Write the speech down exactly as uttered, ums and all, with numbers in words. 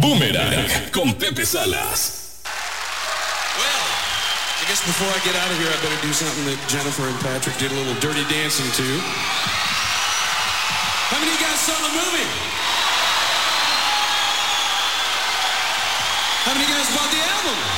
Boomerang con Pepe Salas. Well, I guess before I get out of here, I better do something that Jennifer and Patrick did a little dirty dancing to. How many of you guys saw the movie? How many of you guys bought the album?